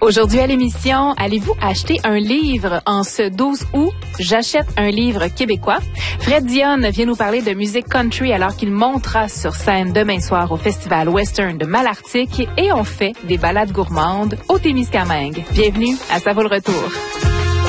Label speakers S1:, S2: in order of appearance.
S1: Aujourd'hui à l'émission, allez-vous acheter un livre en ce 12 août? J'achète un livre québécois. Fred Dionne vient nous parler de musique country alors qu'il montera sur scène demain soir au Festival Western de Malartic et on fait des balades gourmandes au Témiscamingue. Bienvenue à Ça vaut le retour.